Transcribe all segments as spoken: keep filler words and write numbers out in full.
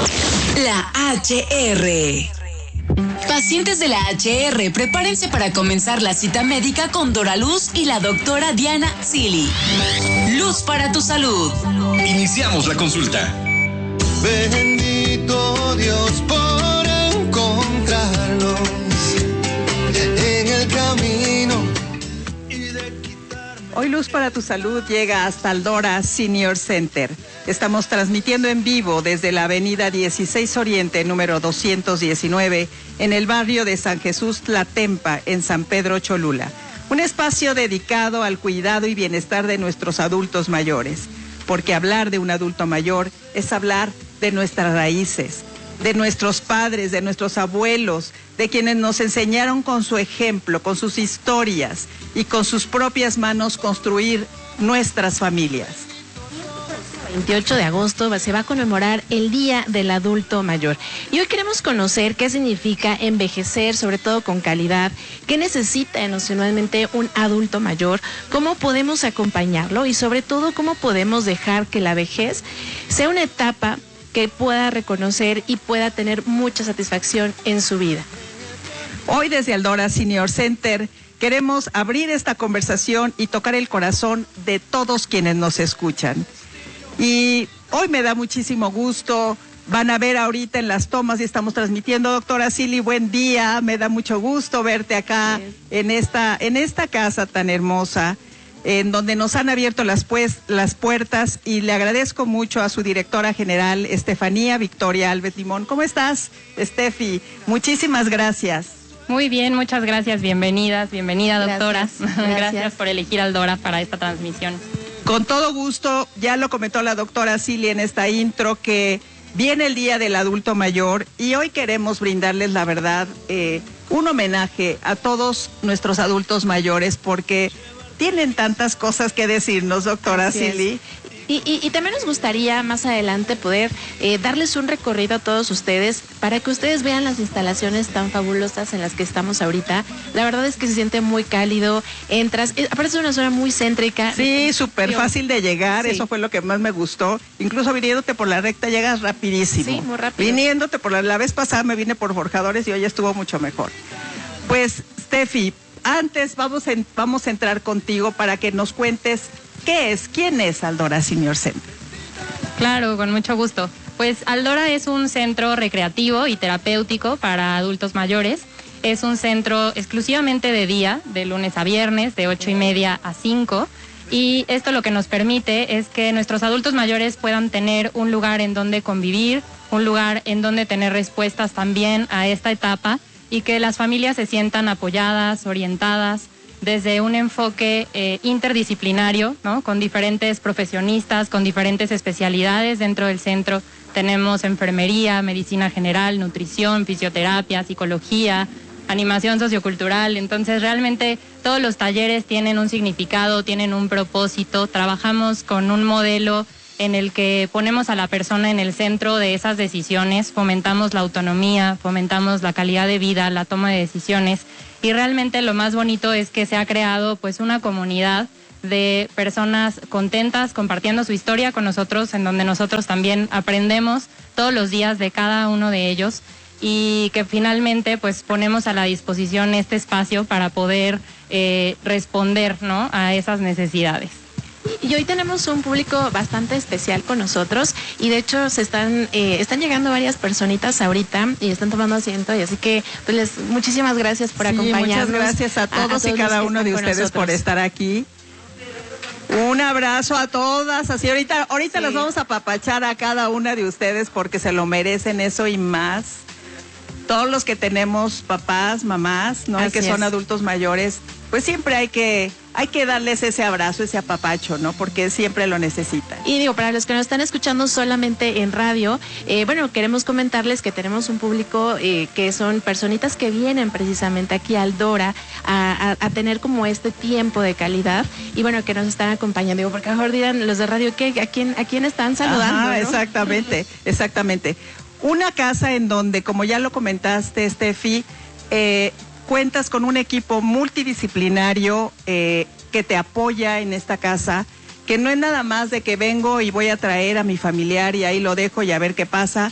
La H R. Pacientes de la H R, prepárense para comenzar la cita médica con Dora Luz y la doctora Diana Zilli. Luz para tu salud. Iniciamos la consulta. Bendito Dios por encontrarlos en el camino. Hoy Luz para tu salud llega hasta Aldora Senior Center. Estamos transmitiendo en vivo desde la avenida dieciséis Oriente, número doscientos diecinueve, en el barrio de San Jesús Tlatempa, en San Pedro Cholula. Un espacio dedicado al cuidado y bienestar de nuestros adultos mayores. Porque hablar de un adulto mayor es hablar de nuestras raíces, de nuestros padres, de nuestros abuelos, de quienes nos enseñaron con su ejemplo, con sus historias y con sus propias manos construir nuestras familias. veintiocho de agosto se va a conmemorar el Día del Adulto Mayor. Y hoy queremos conocer qué significa envejecer, sobre todo con calidad, qué necesita emocionalmente un adulto mayor, cómo podemos acompañarlo y sobre todo cómo podemos dejar que la vejez sea una etapa que pueda reconocer y pueda tener mucha satisfacción en su vida. Hoy desde Aldora Senior Center queremos abrir esta conversación y tocar el corazón de todos quienes nos escuchan. Y hoy me da muchísimo gusto, van a ver ahorita en las tomas y estamos transmitiendo, doctora Zilli, buen día, me da mucho gusto verte acá en esta, en esta casa tan hermosa, en donde nos han abierto las, pues, las puertas, y le agradezco mucho a su directora general, Estefanía Victoria Alves Limón. ¿Cómo estás, Estefi? Muchísimas gracias. Muy bien, muchas gracias, bienvenidas, bienvenida doctora. Gracias, gracias. Gracias por elegir Aldora para esta transmisión. Con todo gusto, ya lo comentó la doctora Zilli en esta intro, que viene el Día del Adulto Mayor y hoy queremos brindarles, la verdad, eh, un homenaje a todos nuestros adultos mayores, porque tienen tantas cosas que decirnos, doctora Zilli. Y, y, y también nos gustaría más adelante poder eh, darles un recorrido a todos ustedes para que ustedes vean las instalaciones tan fabulosas en las que estamos ahorita. La verdad es que se siente muy cálido, entras, eh, aparece una zona muy céntrica. Sí, súper fácil de llegar, sí. Eso fue lo que más me gustó. Incluso viniéndote por la recta llegas rapidísimo. Sí, muy rápido. Viniéndote por la, la vez pasada me vine por Forjadores y hoy estuvo mucho mejor. Pues, Steffi, antes vamos, en, vamos a entrar contigo para que nos cuentes ¿qué es? ¿Quién es Aldora Senior Center? Claro, con mucho gusto. Pues Aldora es un centro recreativo y terapéutico para adultos mayores. Es un centro exclusivamente de día, de lunes a viernes, de ocho y media a cinco. Y esto lo que nos permite es que nuestros adultos mayores puedan tener un lugar en donde convivir, un lugar en donde tener respuestas también a esta etapa, y que las familias se sientan apoyadas, orientadas, desde un enfoque eh, interdisciplinario, ¿no? Con diferentes profesionistas, con diferentes especialidades dentro del centro. Tenemos enfermería, medicina general, nutrición, fisioterapia, psicología, animación sociocultural. Entonces, realmente todos los talleres tienen un significado, tienen un propósito. Trabajamos con un modelo en el que ponemos a la persona en el centro de esas decisiones, fomentamos la autonomía, fomentamos la calidad de vida, la toma de decisiones. Y realmente lo más bonito es que se ha creado pues una comunidad de personas contentas compartiendo su historia con nosotros, en donde nosotros también aprendemos todos los días de cada uno de ellos, y que finalmente pues ponemos a la disposición este espacio para poder eh, responder, ¿no?, a esas necesidades. Y hoy tenemos un público bastante especial con nosotros, y de hecho se están eh, están llegando varias personitas ahorita y están tomando asiento, y así que pues les, muchísimas gracias por sí, acompañarnos. Muchas gracias a todos, a, a todos y cada uno de ustedes por estar aquí. Un abrazo a todas, así ahorita ahorita sí. Las vamos a apapachar a cada una de ustedes porque se lo merecen, eso y más. Todos los que tenemos papás, mamás, ¿no? Que son adultos mayores, pues siempre hay que hay que darles ese abrazo, ese apapacho, ¿no? Porque siempre lo necesitan. Y digo, para los que nos están escuchando solamente en radio, eh, bueno, queremos comentarles que tenemos un público eh, que son personitas que vienen precisamente aquí a Aldora a, a, a tener como este tiempo de calidad, y bueno, que nos están acompañando. Digo, porque a lo mejor dirán los de radio, ¿qué? ¿A quién, a quién están saludando? Ajá, ¿no? Exactamente, exactamente. Una casa en donde, como ya lo comentaste, Steffi, eh, cuentas con un equipo multidisciplinario eh, que te apoya en esta casa, que no es nada más de que vengo y voy a traer a mi familiar y ahí lo dejo y a ver qué pasa.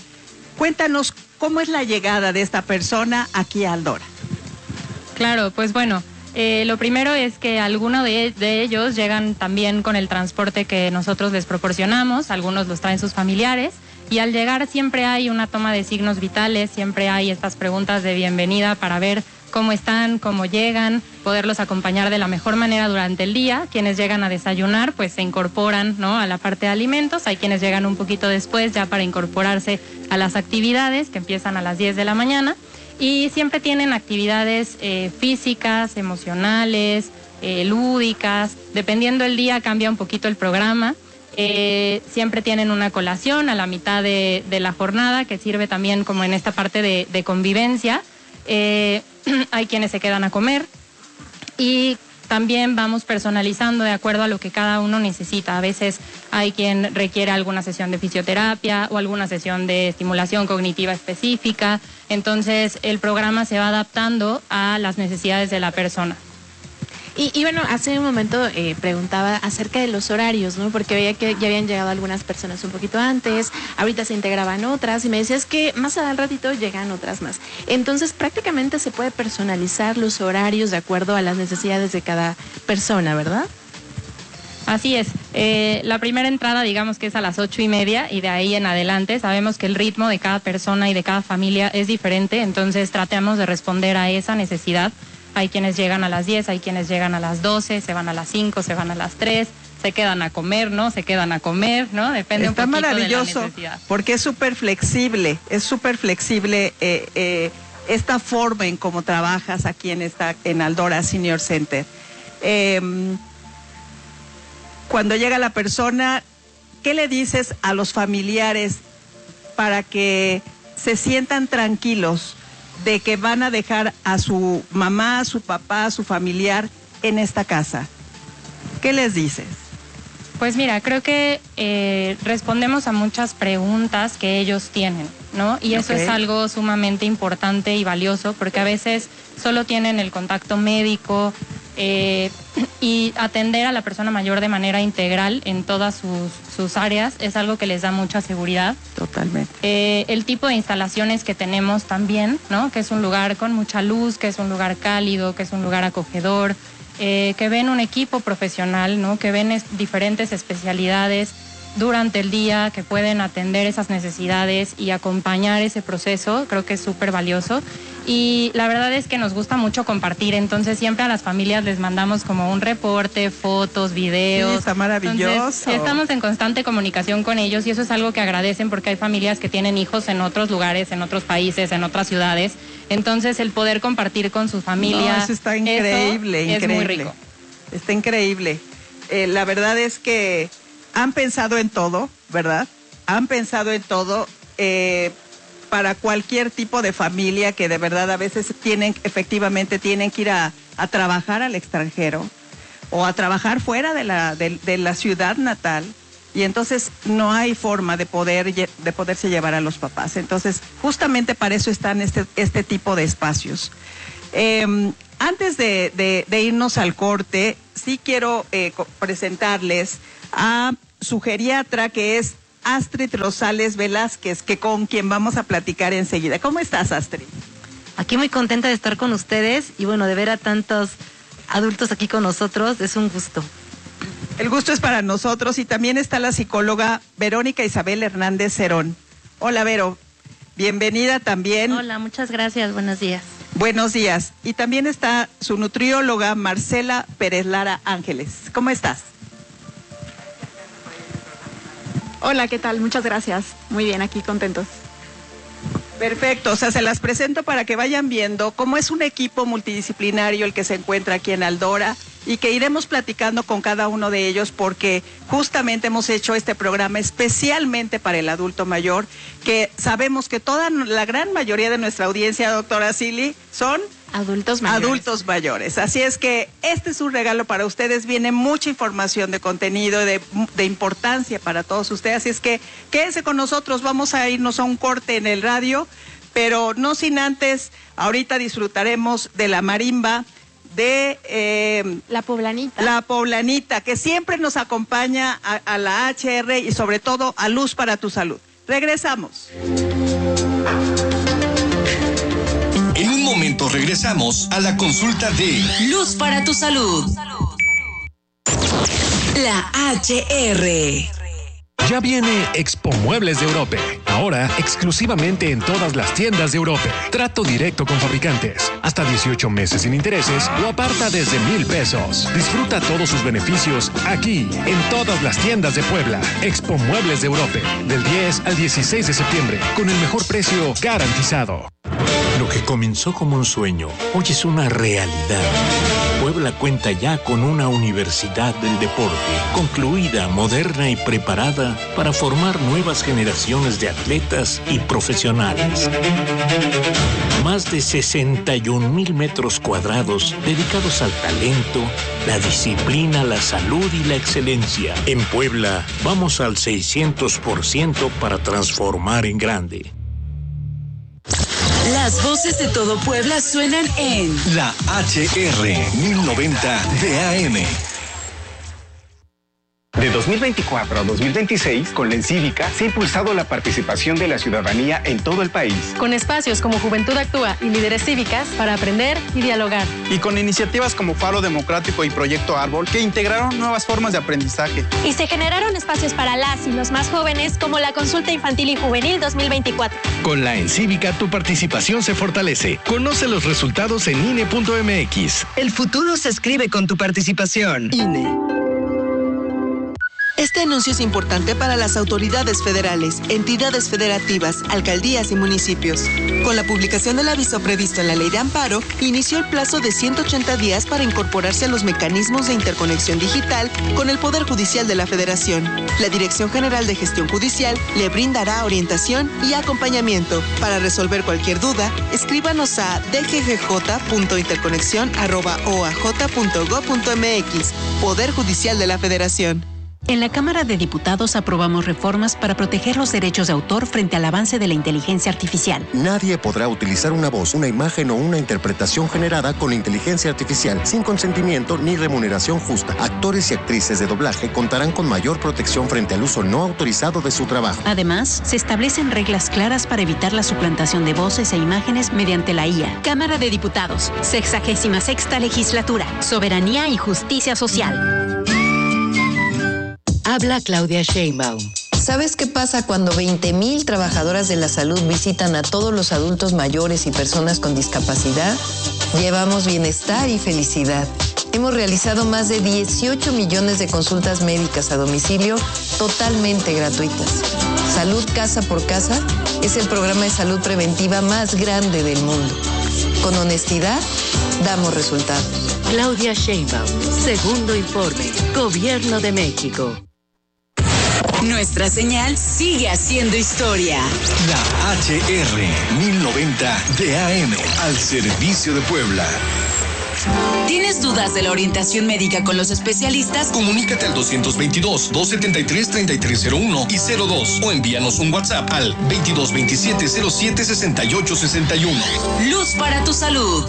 Cuéntanos cómo es la llegada de esta persona aquí a Aldora. Claro, pues bueno, eh, lo primero es que algunos de, de ellos llegan también con el transporte que nosotros les proporcionamos, algunos los traen sus familiares, y al llegar siempre hay una toma de signos vitales, siempre hay estas preguntas de bienvenida para ver cómo están, cómo llegan, poderlos acompañar de la mejor manera durante el día. Quienes llegan a desayunar, pues se incorporan, ¿no?, a la parte de alimentos. Hay quienes llegan un poquito después ya para incorporarse a las actividades que empiezan a las diez de la mañana. Y siempre tienen actividades eh, físicas, emocionales, eh, lúdicas. Dependiendo del día cambia un poquito el programa. Eh, siempre tienen una colación a la mitad de, de la jornada que sirve también como en esta parte de, de convivencia. Eh, hay quienes se quedan a comer y también vamos personalizando de acuerdo a lo que cada uno necesita. A veces hay quien requiere alguna sesión de fisioterapia o alguna sesión de estimulación cognitiva específica. Entonces el programa se va adaptando a las necesidades de la persona. Y, y bueno, hace un momento eh, preguntaba acerca de los horarios, ¿no? Porque veía que ya habían llegado algunas personas un poquito antes, ahorita se integraban otras, y me decías que más al ratito llegan otras más. Entonces, prácticamente se puede personalizar los horarios de acuerdo a las necesidades de cada persona, ¿verdad? Así es. Eh, la primera entrada, digamos que es a las ocho y media, y de ahí en adelante sabemos que el ritmo de cada persona y de cada familia es diferente, entonces tratamos de responder a esa necesidad. Hay quienes llegan a las diez, hay quienes llegan a las doce, se van a las cinco, se van a las tres, se quedan a comer, ¿no? Se quedan a comer, ¿no? Depende Está un poquito maravilloso, de la necesidad. Porque es súper flexible, es súper flexible eh, eh, esta forma en cómo trabajas aquí en, esta, en Aldora Senior Center. Eh, cuando llega la persona, ¿qué le dices a los familiares para que se sientan tranquilos de que van a dejar a su mamá, a su papá, a su familiar en esta casa? ¿Qué les dices? Pues mira, creo que eh, respondemos a muchas preguntas que ellos tienen, ¿no? Y eso Okay. es algo sumamente importante y valioso, porque a veces solo tienen el contacto médico eh, y atender a la persona mayor de manera integral en todas sus, sus áreas es algo que les da mucha seguridad. Totalmente. Eh, el tipo de instalaciones que tenemos también, ¿no? Que es un lugar con mucha luz, que es un lugar cálido, que es un lugar acogedor, eh, que ven un equipo profesional, ¿no? Que ven es, diferentes especialidades durante el día, que pueden atender esas necesidades y acompañar ese proceso. Creo que es súper valioso. Y la verdad es que nos gusta mucho compartir, entonces siempre a las familias les mandamos como un reporte, fotos, videos. Sí, está maravilloso. Entonces, estamos en constante comunicación con ellos y eso es algo que agradecen porque hay familias que tienen hijos en otros lugares, en otros países, en otras ciudades. Entonces el poder compartir con su familia. No, eso está increíble, eso increíble. Es muy rico. Está increíble. Eh, la verdad es que han pensado en todo, ¿verdad? Han pensado en todo. Eh, para cualquier tipo de familia que de verdad a veces tienen, efectivamente tienen que ir a, a trabajar al extranjero o a trabajar fuera de la, de, de la ciudad natal, y entonces no hay forma de poder de poderse llevar a los papás. Entonces, justamente para eso están este, este tipo de espacios. Eh, antes de, de, de irnos al corte, sí quiero eh, presentarles a su geriatra, que es Astrid Rosales Velázquez, que con quien vamos a platicar enseguida. ¿Cómo estás, Astrid? Aquí muy contenta de estar con ustedes y bueno, de ver a tantos adultos aquí con nosotros, es un gusto. El gusto es para nosotros, y también está la psicóloga Verónica Isabel Hernández Cerón. Hola, Vero, bienvenida también. Hola, muchas gracias, buenos días. Buenos días. Y también está su nutrióloga Marcela Pérez Lara Ángeles. ¿Cómo estás? Hola, ¿qué tal? Muchas gracias. Muy bien, aquí contentos. Perfecto, o sea, se las presento para que vayan viendo cómo es un equipo multidisciplinario el que se encuentra aquí en Aldora, y que iremos platicando con cada uno de ellos porque justamente hemos hecho este programa especialmente para el adulto mayor, que sabemos que toda la gran mayoría de nuestra audiencia, doctora Silly, son Adultos mayores. Adultos mayores. Así es que este es un regalo para ustedes. Viene mucha información de contenido, de, de importancia para todos ustedes. Así es que quédense con nosotros. Vamos a irnos a un corte en el radio, pero no sin antes, ahorita disfrutaremos de la marimba de eh, La Poblanita. La Poblanita, que siempre nos acompaña a, a la H R y sobre todo a Luz para tu Salud. Regresamos. En un momento regresamos a la consulta de Luz para tu salud. La H R. Ya viene Expo Muebles de Europe. Ahora, exclusivamente en todas las tiendas de Europe. Trato directo con fabricantes. Hasta dieciocho meses sin intereses o aparta desde mil pesos. Disfruta todos sus beneficios aquí, en todas las tiendas de Puebla. Expo Muebles de Europe. Del diez al dieciséis de septiembre. Con el mejor precio garantizado. Lo que comenzó como un sueño, hoy es una realidad. Puebla cuenta ya con una universidad del deporte, concluida, moderna y preparada para formar nuevas generaciones de atletas y profesionales. Más de sesenta y un mil metros cuadrados dedicados al talento, la disciplina, la salud y la excelencia. En Puebla, vamos al seiscientos por ciento para transformar en grande. Las voces de todo Puebla suenan en la H R mil noventa de A M. De dos mil veinticuatro a dos mil veintiséis, con la Encívica se ha impulsado la participación de la ciudadanía en todo el país. Con espacios como Juventud Actúa y Líderes Cívicas para aprender y dialogar. Y con iniciativas como Faro Democrático y Proyecto Árbol que integraron nuevas formas de aprendizaje. Y se generaron espacios para las y los más jóvenes como la Consulta Infantil y Juvenil dos mil veinticuatro. Con la Encívica tu participación se fortalece. Conoce los resultados en I N E punto M X. El futuro se escribe con tu participación. I N E. Este anuncio es importante para las autoridades federales, entidades federativas, alcaldías y municipios. Con la publicación del aviso previsto en la Ley de Amparo, inició el plazo de ciento ochenta días para incorporarse a los mecanismos de interconexión digital con el Poder Judicial de la Federación. La Dirección General de Gestión Judicial le brindará orientación y acompañamiento. Para resolver cualquier duda, escríbanos a d g g j punto interconexión arroba o a j punto gob punto m x. Poder Judicial de la Federación. En la Cámara de Diputados aprobamos reformas para proteger los derechos de autor frente al avance de la inteligencia artificial. Nadie podrá utilizar una voz, una imagen o una interpretación generada con inteligencia artificial sin consentimiento ni remuneración justa. Actores y actrices de doblaje contarán con mayor protección frente al uso no autorizado de su trabajo. Además, se establecen reglas claras para evitar la suplantación de voces e imágenes mediante la I A. Cámara de Diputados, sexagésima sexta legislatura, soberanía y justicia social. Habla Claudia Sheinbaum. ¿Sabes qué pasa cuando veinte mil trabajadoras de la salud visitan a todos los adultos mayores y personas con discapacidad? Llevamos bienestar y felicidad. Hemos realizado más de dieciocho millones de consultas médicas a domicilio totalmente gratuitas. Salud Casa por Casa es el programa de salud preventiva más grande del mundo. Con honestidad, damos resultados. Claudia Sheinbaum, segundo informe, Gobierno de México. Nuestra señal sigue haciendo historia. La H R mil noventa de A M, al servicio de Puebla. ¿Tienes dudas de la orientación médica con los especialistas? Comunícate al doscientos veintidós, doscientos setenta y tres, treinta y tres cero uno y cero dos o envíanos un WhatsApp al veintidós veintisiete, cero siete, sesenta y ocho sesenta y uno. Luz para tu salud.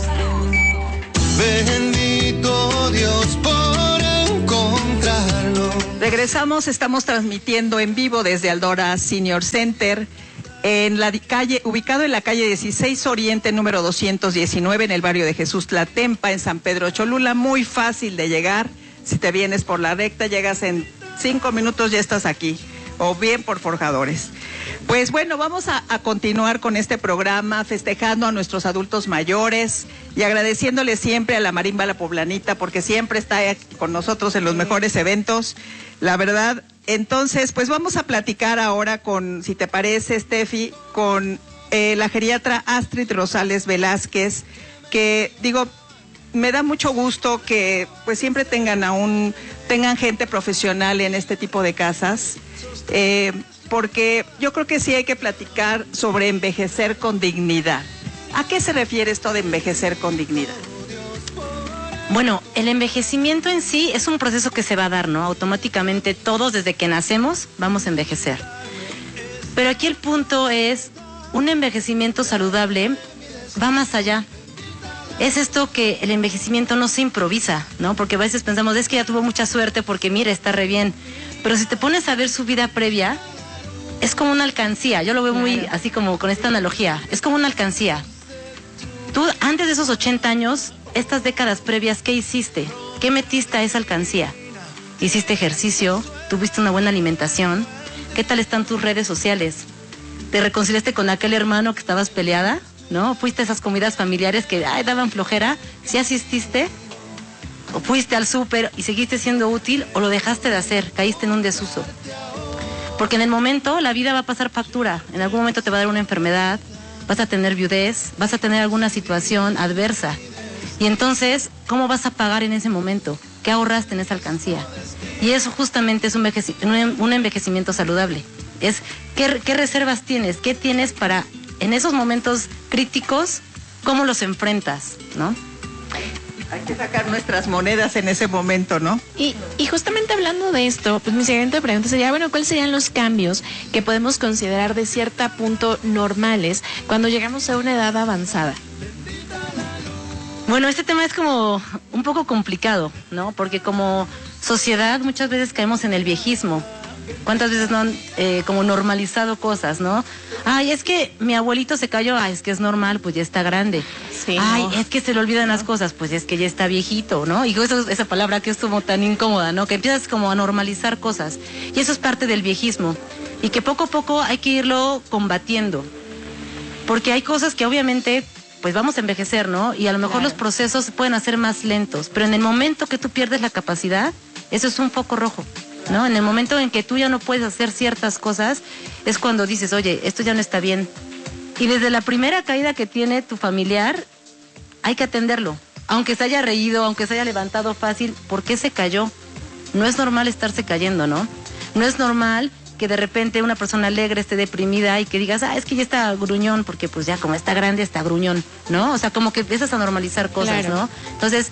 Bendito Dios por encontrarlo. Regresamos, estamos transmitiendo en vivo desde Aldora Senior Center, en la calle, ubicado en la calle dieciséis Oriente, número doscientos diecinueve, en el barrio de Jesús Tlatempa, en San Pedro Cholula. Muy fácil de llegar. Si te vienes por la recta, llegas en cinco minutos, ya estás aquí. O bien por Forjadores. Pues bueno, vamos a, a continuar con este programa, festejando a nuestros adultos mayores y agradeciéndole siempre a la Marimba La Poblanita, porque siempre está aquí con nosotros en los mejores eventos. La verdad, entonces, pues vamos a platicar ahora con, si te parece, Steffi, con eh, la geriatra Astrid Rosales Velázquez, que digo, me da mucho gusto que pues siempre tengan a un, tengan gente profesional en este tipo de casas, eh, porque yo creo que sí hay que platicar sobre envejecer con dignidad. ¿A qué se refiere esto de envejecer con dignidad? Bueno, el envejecimiento en sí es un proceso que se va a dar, ¿no? Automáticamente todos desde que nacemos vamos a envejecer. Pero aquí el punto es, un envejecimiento saludable va más allá. Es esto que el envejecimiento no se improvisa, ¿no? Porque a veces pensamos, es que ya tuvo mucha suerte porque mira, está re bien. Pero si te pones a ver su vida previa, es como una alcancía, yo lo veo muy así como con esta analogía, es como una alcancía. Tú antes de esos ochenta años, estas décadas previas, ¿qué hiciste? ¿Qué metiste a esa alcancía? ¿Hiciste ejercicio? ¿Tuviste una buena alimentación? ¿Qué tal están tus redes sociales? ¿Te reconciliaste con aquel hermano que estabas peleada? ¿No? ¿Fuiste a esas comidas familiares que ay, daban flojera? ¿Sí asististe? ¿O fuiste al súper y seguiste siendo útil o lo dejaste de hacer? Caíste en un desuso. Porque en el momento la vida va a pasar factura. En algún momento te va a dar una enfermedad, vas a tener viudez, vas a tener alguna situación adversa. Y entonces, ¿cómo vas a pagar en ese momento? ¿Qué ahorraste en esa alcancía? Y eso justamente es un, envejeci- un envejecimiento saludable. Es ¿qué, qué reservas tienes? ¿Qué tienes para, en esos momentos críticos, cómo los enfrentas? ¿No? Hay que sacar nuestras monedas en ese momento, ¿no? Y, y justamente hablando de esto, pues mi siguiente pregunta sería, bueno, ¿cuáles serían los cambios que podemos considerar de cierto punto normales cuando llegamos a una edad avanzada? Bueno, este tema es como un poco complicado, ¿no? Porque como sociedad muchas veces caemos en el viejismo. ¿Cuántas veces no han eh, como normalizado cosas, no? Ay, es que mi abuelito se cayó, ay, es que es normal, pues ya está grande. Sí, ay, no. es que se le olvidan las cosas, pues es que ya está viejito, ¿no? Y eso, esa palabra que es como tan incómoda, ¿no? Que empiezas como a normalizar cosas. Y eso es parte del viejismo. Y que poco a poco hay que irlo combatiendo. Porque hay cosas que obviamente, pues vamos a envejecer, ¿no? Y a lo mejor claro. Los procesos se pueden hacer más lentos. Pero en el momento que tú pierdes la capacidad, eso es un foco rojo. ¿No? En el momento en que tú ya no puedes hacer ciertas cosas, es cuando dices, oye, esto ya no está bien. Y desde la primera caída que tiene tu familiar, hay que atenderlo. Aunque se haya reído, aunque se haya levantado fácil, ¿por qué se cayó? No es normal estarse cayendo, ¿no? No es normal que de repente una persona alegre esté deprimida y que digas, ah, es que ya está gruñón, porque pues ya como está grande, está gruñón, ¿no? O sea, como que empiezas a normalizar cosas, claro. ¿no? Entonces,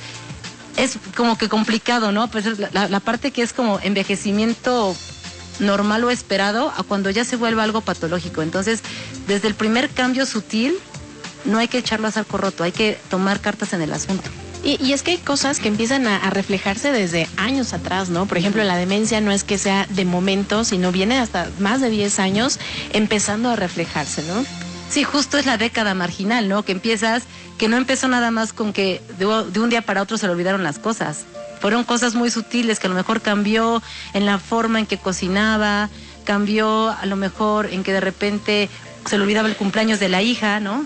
es como que complicado, ¿no? Pues la, la parte que es como envejecimiento normal o esperado a cuando ya se vuelve algo patológico. Entonces, desde el primer cambio sutil, no hay que echarlo a saco roto, hay que tomar cartas en el asunto. Y, y es que hay cosas que empiezan a, a reflejarse desde años atrás, ¿no? Por ejemplo, la demencia no es que sea de momento, sino viene hasta más de diez años empezando a reflejarse, ¿no? Sí, justo es la década marginal, ¿no? Que empiezas, que no empezó nada más con que de, de un día para otro se le olvidaron las cosas. Fueron cosas muy sutiles que a lo mejor cambió en la forma en que cocinaba, cambió a lo mejor en que de repente se le olvidaba el cumpleaños de la hija, ¿no?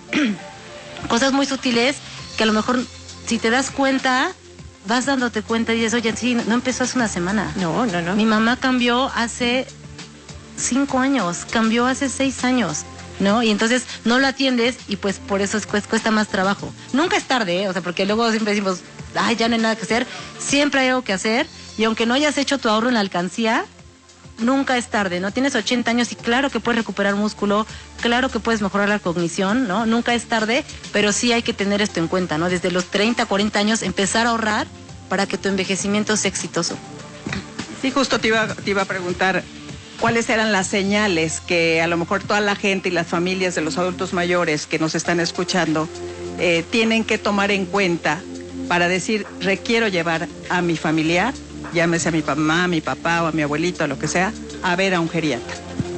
Cosas muy sutiles que a lo mejor si te das cuenta, vas dándote cuenta y dices, oye, sí, no empezó hace una semana. No, no, no. Mi mamá cambió hace cinco años, cambió hace seis años. ¿No? Y entonces no lo atiendes y pues por eso es, cuesta más trabajo. Nunca es tarde, ¿eh? O sea, porque luego siempre decimos, ay, ya no hay nada que hacer. Siempre hay algo que hacer y aunque no hayas hecho tu ahorro en la alcancía, nunca es tarde, ¿no? Tienes ochenta años y claro que puedes recuperar músculo, claro que puedes mejorar la cognición, ¿no? Nunca es tarde, pero sí hay que tener esto en cuenta, ¿no? Desde los treinta, cuarenta años empezar a ahorrar para que tu envejecimiento sea exitoso. Sí, justo te iba, te iba a preguntar, ¿cuáles eran las señales que a lo mejor toda la gente y las familias de los adultos mayores que nos están escuchando eh, tienen que tomar en cuenta para decir, requiero llevar a mi familiar, llámese a mi mamá, a mi papá o a mi abuelito, a lo que sea, a ver a un geriatra?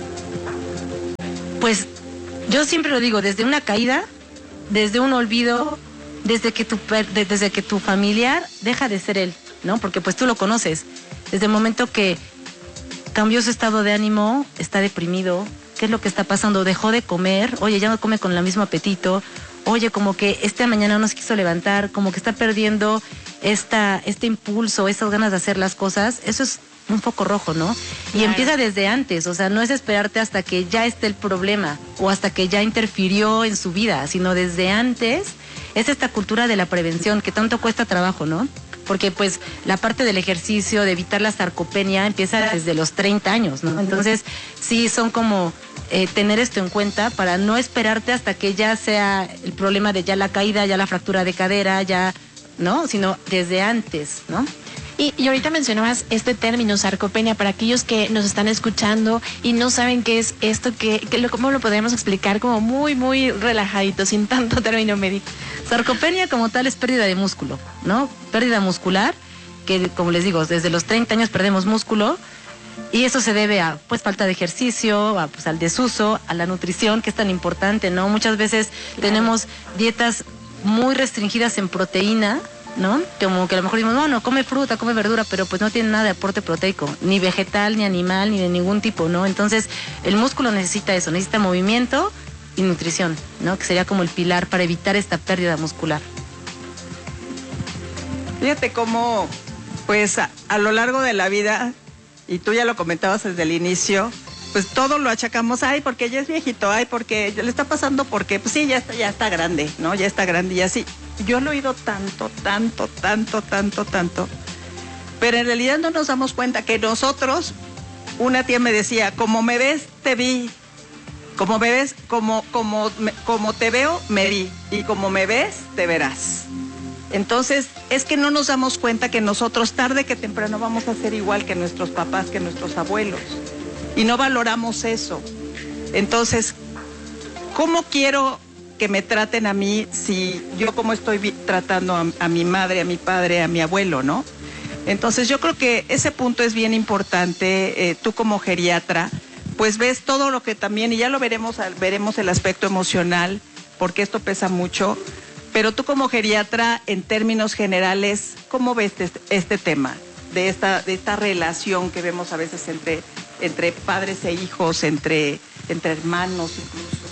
Pues yo siempre lo digo, desde una caída, desde un olvido, desde que tu, desde que tu familiar deja de ser él, ¿no? Porque pues tú lo conoces, desde el momento que cambió su estado de ánimo, está deprimido, ¿qué es lo que está pasando? Dejó de comer, oye, ya no come con el mismo apetito, oye, como que esta mañana no se quiso levantar, como que está perdiendo esta, este impulso, estas ganas de hacer las cosas, eso es un foco rojo, ¿no? Y claro. Empieza desde antes, o sea, no es esperarte hasta que ya esté el problema o hasta que ya interfirió en su vida, sino desde antes, es esta cultura de la prevención que tanto cuesta trabajo, ¿no? Porque pues la parte del ejercicio, de evitar la sarcopenia, empieza desde los treinta años, ¿no? Entonces, sí, son como eh, tener esto en cuenta para no esperarte hasta que ya sea el problema de ya la caída, ya la fractura de cadera, ya, ¿no? Sino desde antes, ¿no? Y, y ahorita mencionabas este término, sarcopenia, para aquellos que nos están escuchando y no saben qué es esto, que, que lo, ¿cómo lo podríamos explicar como muy, muy relajadito, sin tanto término médico? Sarcopenia como tal es pérdida de músculo, ¿no? Pérdida muscular, que como les digo, desde los treinta años perdemos músculo Y eso se debe a pues falta de ejercicio, a, pues, al desuso, a la nutrición, que es tan importante, ¿no? Muchas veces claro. tenemos dietas muy restringidas en proteína, ¿no? Como que a lo mejor decimos, bueno, come fruta, come verdura, pero pues no tiene nada de aporte proteico, ni vegetal, ni animal, ni de ningún tipo, ¿no? Entonces, el músculo necesita eso, necesita movimiento y nutrición, ¿no? Que sería como el pilar para evitar esta pérdida muscular. Fíjate cómo, pues, a, a lo largo de la vida, y tú ya lo comentabas desde el inicio, pues todo lo achacamos, ay, porque ya es viejito, ay, porque le está pasando, porque, pues sí, ya está, ya está grande, ¿no? Ya está grande y así. Yo lo he oído tanto, tanto, tanto, tanto, tanto, pero en realidad no nos damos cuenta que nosotros, una tía me decía, como me ves, te vi, como me ves, como, como, como te veo, me vi, y como me ves, te verás. Entonces, es que no nos damos cuenta que nosotros tarde que temprano vamos a ser igual que nuestros papás, que nuestros abuelos. Y no valoramos eso. Entonces, ¿cómo quiero que me traten a mí si yo como estoy tratando a, a mi madre, a mi padre, a mi abuelo, ¿no? Entonces, yo creo que ese punto es bien importante. Eh, tú como geriatra, pues ves todo lo que también, y ya lo veremos, veremos el aspecto emocional, porque esto pesa mucho. Pero tú como geriatra, en términos generales, ¿cómo ves este, este tema? De esta, de esta relación que vemos a veces entre, entre padres e hijos, entre, entre hermanos incluso.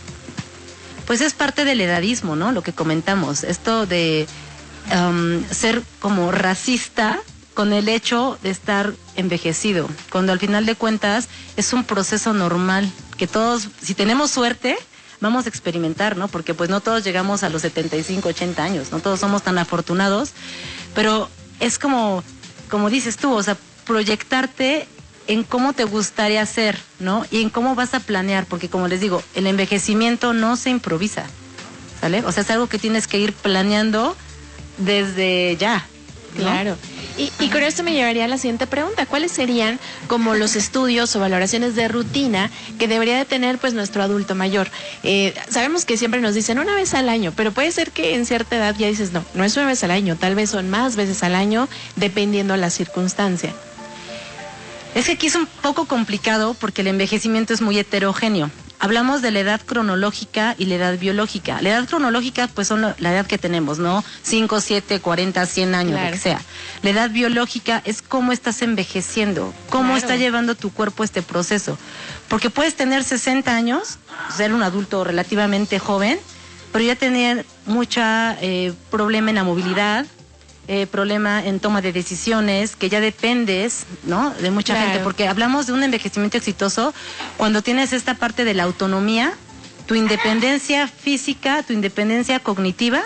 Pues es parte del edadismo, ¿no? Lo que comentamos, esto de um, ser como racista con el hecho de estar envejecido, cuando al final de cuentas es un proceso normal, que todos, si tenemos suerte, vamos a experimentar, ¿no? Porque pues no todos llegamos a los setenta y cinco, ochenta años, no todos somos tan afortunados, pero es como, como dices tú, o sea, proyectarte en cómo te gustaría ser, ¿no? Y en cómo vas a planear, porque como les digo, el envejecimiento no se improvisa, ¿sale? O sea, es algo que tienes que ir planeando desde ya, ¿no? Claro. Y, y con esto me llevaría a la siguiente pregunta. ¿Cuáles serían como los estudios o valoraciones de rutina que debería de tener pues nuestro adulto mayor? Eh, sabemos que siempre nos dicen una vez al año, pero puede ser que en cierta edad ya dices, no, no es una vez al año, tal vez son más veces al año, dependiendo la circunstancia. Es que aquí es un poco complicado porque el envejecimiento es muy heterogéneo. Hablamos de la edad cronológica y la edad biológica. La edad cronológica, pues son la edad que tenemos, ¿no? cinco, siete, cuarenta, cien años, claro. Lo que sea. La edad biológica es cómo estás envejeciendo, cómo claro. está llevando tu cuerpo este proceso. Porque puedes tener sesenta años, ser un adulto relativamente joven, pero ya tener mucha eh, problema en la movilidad, Eh, problema en toma de decisiones, que ya dependes, ¿no? De mucha claro. gente, porque hablamos de un envejecimiento exitoso cuando tienes esta parte de la autonomía, tu independencia física, tu independencia cognitiva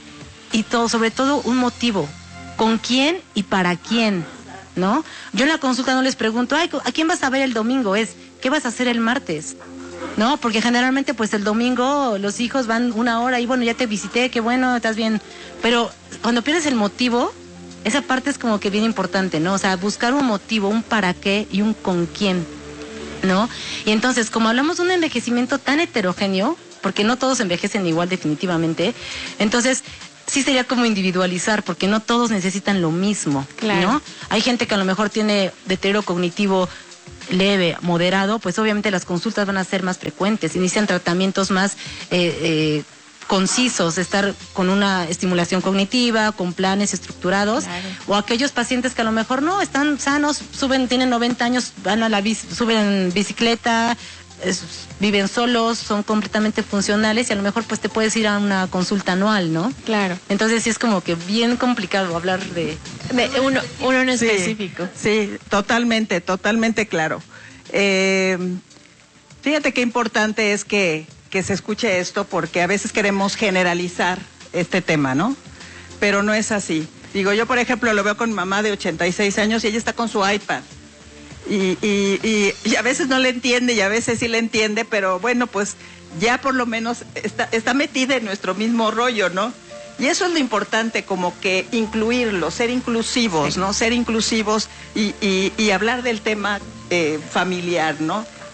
y todo, sobre todo un motivo, con quién y para quién, ¿no? Yo en la consulta no les pregunto, ay, ¿a quién vas a ver el domingo? Es, ¿qué vas a hacer el martes? ¿No? Porque generalmente pues el domingo los hijos van una hora y bueno, ya te visité, qué bueno, estás bien. Pero cuando pierdes el motivo, esa parte es como que bien importante, ¿no? O sea, buscar un motivo, un para qué y un con quién, ¿no? Y entonces, como hablamos de un envejecimiento tan heterogéneo, porque no todos envejecen igual definitivamente, entonces sí sería como individualizar, porque no todos necesitan lo mismo, claro. ¿no? Hay gente que a lo mejor tiene deterioro cognitivo leve, moderado, pues obviamente las consultas van a ser más frecuentes, inician tratamientos más eh, eh, concisos, estar con una estimulación cognitiva, con planes estructurados, claro. o aquellos pacientes que a lo mejor no, están sanos, suben, tienen noventa años, van a la bici, suben en bicicleta, es, viven solos, son completamente funcionales y a lo mejor pues te puedes ir a una consulta anual, ¿no? Claro. Entonces sí es como que bien complicado hablar de, de uno, uno en específico. Sí, sí, totalmente, totalmente claro. Eh, fíjate qué importante es que, que se escuche esto, porque a veces queremos generalizar este tema, ¿no? Pero no es así. Digo, yo por ejemplo lo veo con mi mamá de ochenta y seis años y ella está con su iPad. Y, y, y, y a veces no le entiende y a veces sí le entiende, pero bueno, pues ya por lo menos está, está metida en nuestro mismo rollo, ¿no? Y eso es lo importante, como que incluirlo, ser inclusivos, sí. ¿no? Ser inclusivos y, y, y hablar del tema eh, familiar, ¿no?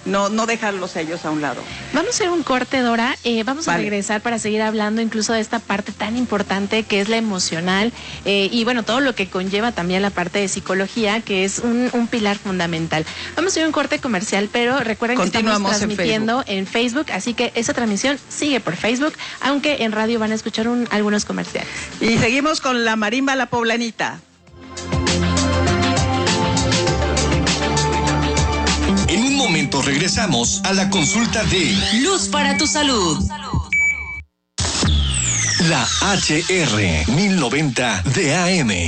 no, no dejarlos a ellos a un lado. Vamos a hacer un corte, Dora. Eh, vamos Vale. a regresar para seguir hablando incluso de esta parte tan importante que es la emocional eh, y bueno, todo lo que conlleva también la parte de psicología, que es un, un pilar fundamental. Vamos a hacer un corte comercial, pero recuerden que estamos transmitiendo en Facebook. en Facebook, así que esa transmisión sigue por Facebook, aunque en radio van a escuchar un, algunos comerciales. Y seguimos con la marimba La Poblanita. En un momento regresamos a la consulta de Luz para tu salud. La H R mil noventa D A M.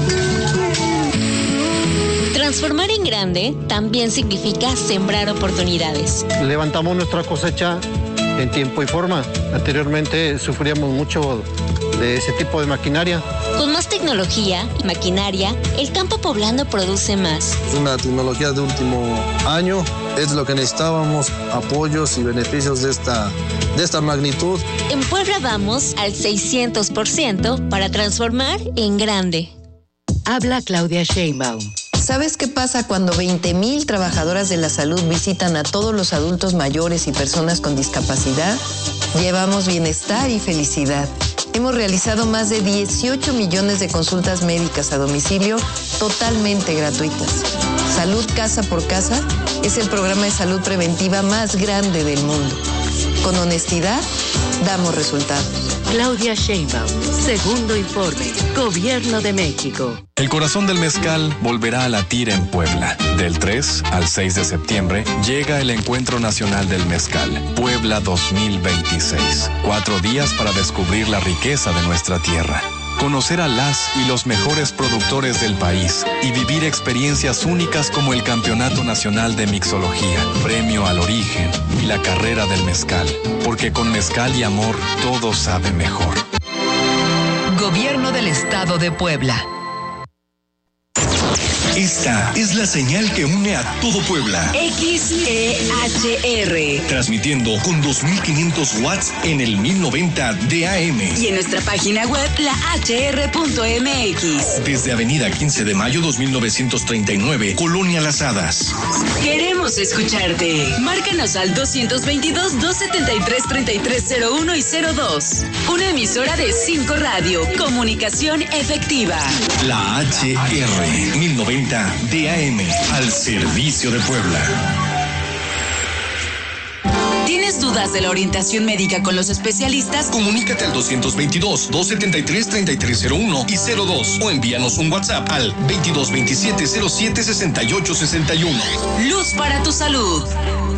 Transformar en grande también significa sembrar oportunidades. Levantamos nuestra cosecha en tiempo y forma. Anteriormente sufríamos mucho de ese tipo de maquinaria. Con más tecnología y maquinaria, el campo poblano produce más. Es una tecnología de último año, es lo que necesitábamos, apoyos y beneficios de esta, de esta magnitud. En Puebla vamos al seiscientos por ciento para transformar en grande. Habla Claudia Sheinbaum. ¿Sabes qué pasa cuando veinte mil trabajadoras de la salud visitan a todos los adultos mayores y personas con discapacidad? Llevamos bienestar y felicidad. Hemos realizado más de dieciocho millones de consultas médicas a domicilio totalmente gratuitas. Salud Casa por Casa es el programa de salud preventiva más grande del mundo. Con honestidad, damos resultados. Claudia Sheinbaum, segundo informe, Gobierno de México. El corazón del mezcal volverá a latir en Puebla. Del tres al seis de septiembre llega el Encuentro Nacional del Mezcal, Puebla dos mil veintiséis. Cuatro días para descubrir la riqueza de nuestra tierra, conocer a las y los mejores productores del país y vivir experiencias únicas como el Campeonato Nacional de Mixología, Premio al Origen y la Carrera del Mezcal. Porque con mezcal y amor todo sabe mejor. Gobierno del Estado de Puebla. Esta es la señal que une a todo Puebla. X E H R. Transmitiendo con dos mil quinientos watts en el mil noventa D A M. Y en nuestra página web, la H R punto M X. Desde Avenida quince de mayo dos mil novecientos treinta y nueve, Colonia Las Hadas. Queremos escucharte. Márcanos al dos veintidós, dos setenta y tres, treinta y tres cero uno y cero dos. Una emisora de cinco Radio. Comunicación efectiva. La H R mil noventa D A M, al servicio de Puebla. ¿Tienes dudas de la orientación médica con los especialistas? Comunícate al dos veintidós, dos setenta y tres, treinta y tres cero uno y cero dos o envíanos un WhatsApp al veintidós veintisiete, cero siete, sesenta y ocho sesenta y uno. Luz para tu salud.